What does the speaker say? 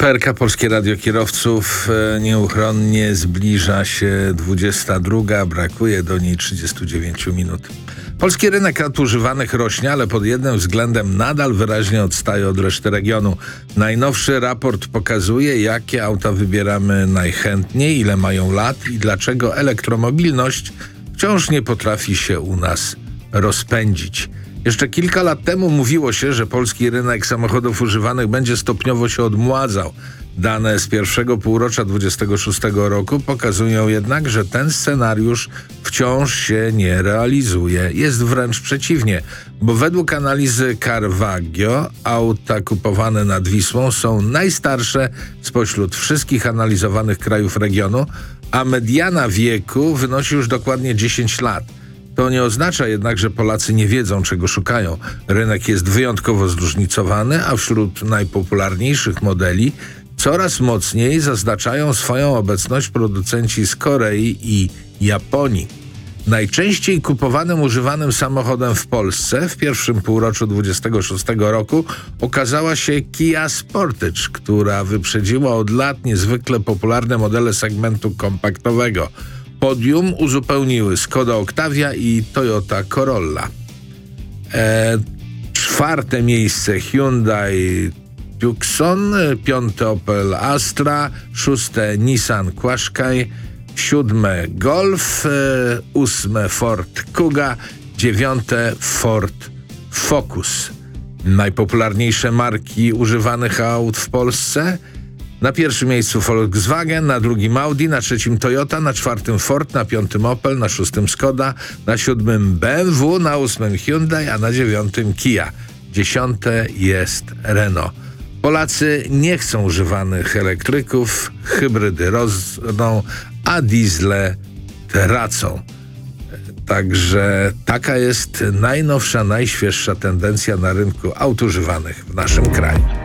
PRK Polskie Radio Kierowców. Nieuchronnie zbliża się 22. Brakuje do niej 39 minut. Polski rynek aut używanych rośnie, ale pod jednym względem nadal wyraźnie odstaje od reszty regionu. Najnowszy raport pokazuje, jakie auta wybieramy najchętniej, ile mają lat i dlaczego elektromobilność wciąż nie potrafi się u nas rozpędzić. Jeszcze kilka lat temu mówiło się, że polski rynek samochodów używanych będzie stopniowo się odmładzał. Dane z pierwszego półrocza 2026 roku pokazują jednak, że ten scenariusz wciąż się nie realizuje. Jest wręcz przeciwnie, bo według analizy Carvagio auta kupowane nad Wisłą są najstarsze spośród wszystkich analizowanych krajów regionu, a mediana wieku wynosi już dokładnie 10 lat. To nie oznacza jednak, że Polacy nie wiedzą, czego szukają. Rynek jest wyjątkowo zróżnicowany, a wśród najpopularniejszych modeli coraz mocniej zaznaczają swoją obecność producenci z Korei i Japonii. Najczęściej kupowanym używanym samochodem w Polsce w pierwszym półroczu 2026 roku okazała się Kia Sportage, która wyprzedziła od lat niezwykle popularne modele segmentu kompaktowego. Podium uzupełniły Skoda Octavia i Toyota Corolla. Czwarte miejsce Hyundai Tucson, piąte Opel Astra, szóste Nissan Qashqai, siódme Golf, ósme Ford Kuga, dziewiąte Ford Focus. Najpopularniejsze marki używanych aut w Polsce: na pierwszym miejscu Volkswagen, na drugim Audi, na trzecim Toyota, na czwartym Ford, na piątym Opel, na szóstym Skoda, na siódmym BMW, na ósmym Hyundai, a na dziewiątym Kia. Dziesiąte jest Renault. Polacy nie chcą używanych elektryków, hybrydy rosną, a diesle tracą. Także taka jest najnowsza, najświeższa tendencja na rynku aut używanych w naszym kraju.